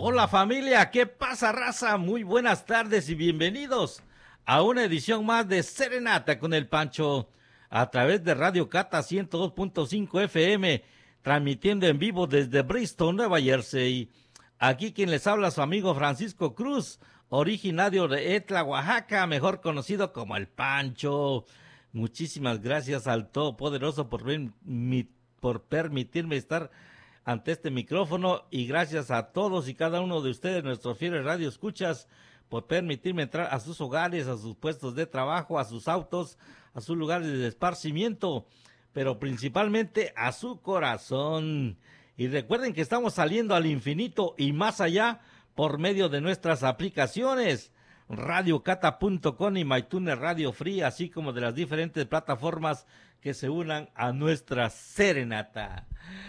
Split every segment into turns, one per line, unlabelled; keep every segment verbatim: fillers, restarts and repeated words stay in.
Hola familia, ¿qué pasa raza? Muy buenas tardes y bienvenidos a una edición más de Serenata con el Pancho a través de Radio Cata ciento dos punto cinco F M, transmitiendo en vivo desde Bristol, Nueva Jersey. Aquí quien les habla su amigo Francisco Cruz, originario de Etla, Oaxaca, mejor conocido como el Pancho. Muchísimas gracias al Todopoderoso por, mi, por permitirme estar ante este micrófono, y gracias a todos y cada uno de ustedes, nuestros fieles radioescuchas, por permitirme entrar a sus hogares, a sus puestos de trabajo, a sus autos, a sus lugares de esparcimiento, pero principalmente a su corazón. Y recuerden que estamos saliendo al infinito y más allá por medio de nuestras aplicaciones radio cata punto com y MyTuner Radio Free, así como de las diferentes plataformas que se unan a nuestra serenata.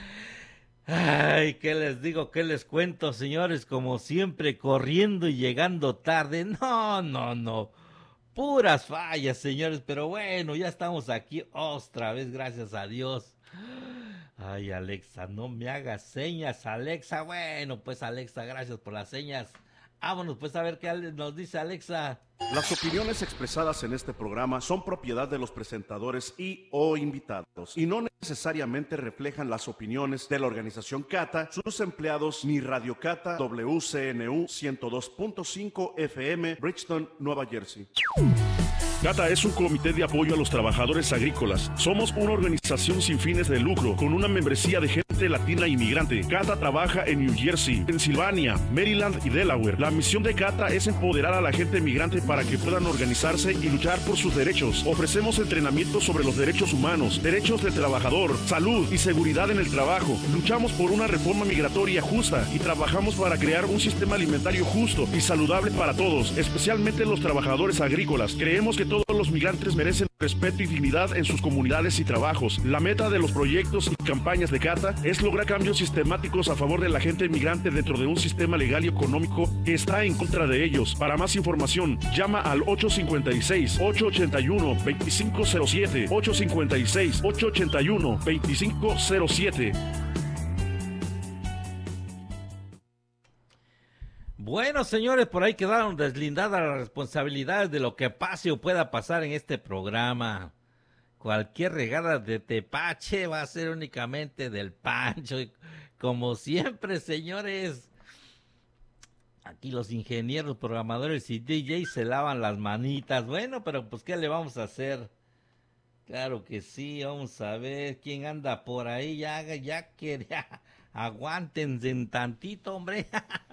Ay, ¿qué les digo? ¿Qué les cuento, señores? Como siempre, corriendo y llegando tarde. No, no, no. Puras fallas, señores. Pero bueno, ya estamos aquí otra vez, gracias a Dios. Ay, Alexa, no me hagas señas, Alexa. Bueno, pues Alexa, gracias por las señas. Vámonos pues a ver qué nos dice Alexa.
Las opiniones expresadas en este programa son propiedad de los presentadores y o invitados y no necesariamente reflejan las opiniones de la organización Cata, sus empleados ni Radio Cata W C N U ciento dos punto cinco F M, Bridgeton, Nueva Jersey.
Cata es un comité de apoyo a los trabajadores agrícolas. Somos una organización sin fines de lucro con una membresía de gente latina inmigrante. Cata trabaja en New Jersey, Pensilvania, Maryland y Delaware. La misión de Cata es empoderar a la gente migrante para que puedan organizarse y luchar por sus derechos. Ofrecemos entrenamiento sobre los derechos humanos, derechos del trabajador, salud y seguridad en el trabajo. Luchamos por una reforma migratoria justa y trabajamos para crear un sistema alimentario justo y saludable para todos, especialmente los trabajadores agrícolas. Creemos que todos los migrantes merecen respeto y dignidad en sus comunidades y trabajos. La meta de los proyectos y campañas de Cata es lograr cambios sistemáticos a favor de la gente migrante dentro de un sistema legal y económico que está en contra de ellos. Para más información, llama al ocho cinco seis, ocho ocho uno, dos cinco cero siete, ocho cinco seis, ocho ocho uno, dos cinco cero siete.
Bueno, señores, por ahí quedaron deslindadas las responsabilidades de lo que pase o pueda pasar en este programa. Cualquier regada de tepache va a ser únicamente del Pancho. Como siempre, señores, aquí los ingenieros, programadores y D Js se lavan las manitas. Bueno, pero pues, ¿qué le vamos a hacer? Claro que sí, vamos a ver quién anda por ahí. Ya, ya que ya, aguántense en tantito, hombre.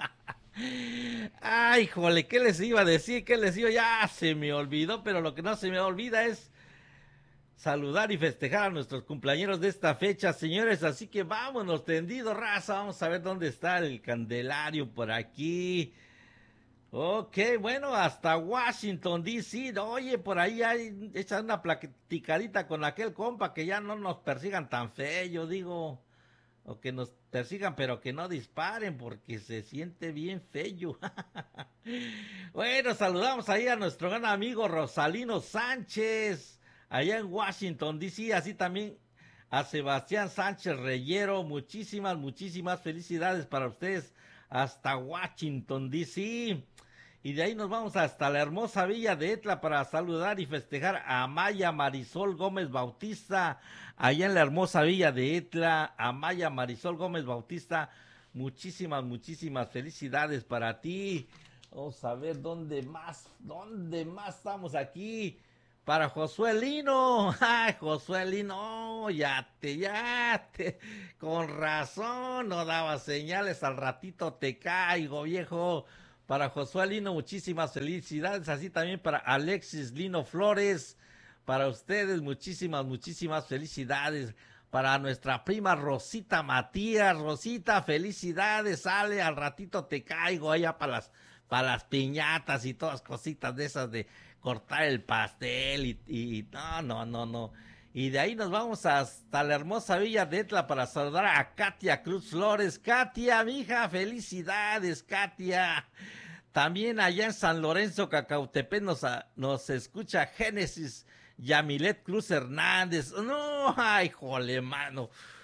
Ay, jole, ¿qué les iba a decir? ¿Qué les iba? Ya se me olvidó, pero lo que no se me olvida es saludar y festejar a nuestros cumpleaños de esta fecha, señores. Así que vámonos, tendido, raza. Vamos a ver dónde está el Candelario por aquí. Ok, bueno, hasta Washington, D C Oye, por ahí hay echar una platicadita con aquel compa, que ya no nos persigan tan feo, yo digo. O que nos persigan, pero que no disparen, porque se siente bien feo. Bueno, saludamos ahí a nuestro gran amigo Rosalino Sánchez, allá en Washington, D C Así también a Sebastián Sánchez Reyero. Muchísimas, muchísimas felicidades para ustedes hasta Washington, D C Y de ahí nos vamos hasta la hermosa villa de Etla para saludar y festejar a Maya Marisol Gómez Bautista, allá en la hermosa villa de Etla. A Maya Marisol Gómez Bautista, muchísimas, muchísimas felicidades para ti. Vamos a ver dónde más, dónde más estamos aquí. Para Josué Lino, ay, Josué Lino, ya te, ya te, con razón, no daba señales, al ratito te caigo, viejo. Para Josué Lino, muchísimas felicidades, así también para Alexis Lino Flores, para ustedes muchísimas, muchísimas felicidades. Para nuestra prima Rosita Matías, Rosita, felicidades, sale, al ratito te caigo allá para las, para las piñatas y todas cositas de esas de cortar el pastel y, y no, no, no, no. Y de ahí nos vamos hasta la hermosa villa de Etla para saludar a Katia Cruz Flores. Katia, mija, felicidades, Katia. También allá en San Lorenzo, Cacautepec, nos, nos escucha Génesis Yamilet Cruz Hernández. No, ay, jole, mano.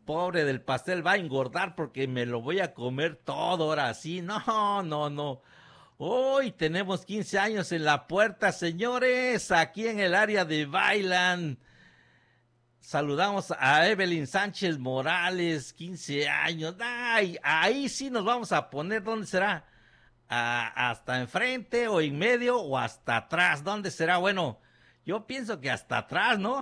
pobre del pastel va a engordar porque me lo voy a comer todo ahora sí. No, no, no. Hoy tenemos quince años en la puerta, señores, aquí en el área de Bailan. Saludamos a Evelyn Sánchez Morales, quince años. Ay, ahí sí nos vamos a poner, ¿dónde será? Ah, ¿hasta enfrente o en medio o hasta atrás? ¿Dónde será? Bueno, yo pienso que hasta atrás, ¿no?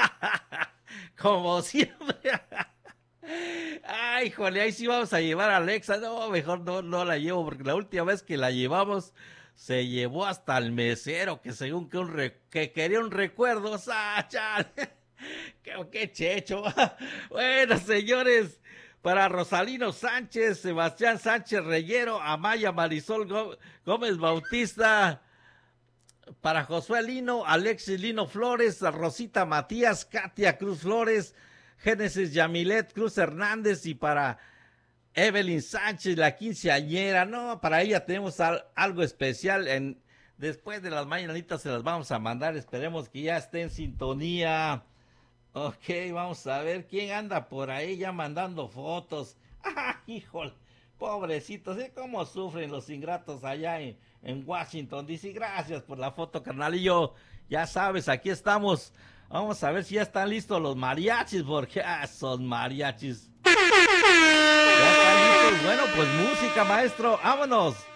Como siempre. Ay, jole, ahí sí vamos a llevar a Alexa. No, mejor no, no la llevo, porque la última vez que la llevamos se llevó hasta el mesero, que según que, un re, que quería un recuerdo. ¡Ah, chale! ¡Qué, qué checho! Bueno, señores, para Rosalino Sánchez, Sebastián Sánchez Reyero, Amaya Marisol Gómez Bautista, para Josué Lino, Alexis Lino Flores, Rosita Matías, Katia Cruz Flores, Génesis Yamilet Cruz Hernández, y para Evelyn Sánchez, la quinceañera. No, para ella tenemos al, algo especial. En, después de las mañanitas se las vamos a mandar. Esperemos que ya esté en sintonía. Ok, vamos a ver quién anda por ahí ya mandando fotos. ¡Ah, híjole! Pobrecitos, ¿eh? ¿Cómo sufren los ingratos allá en, en Washington D C? Gracias por la foto, carnalillo. Ya sabes, aquí estamos. Vamos a ver si ya están listos los mariachis, porque ah, son mariachis. Ya están listos. Bueno, pues música, maestro. ¡Vámonos!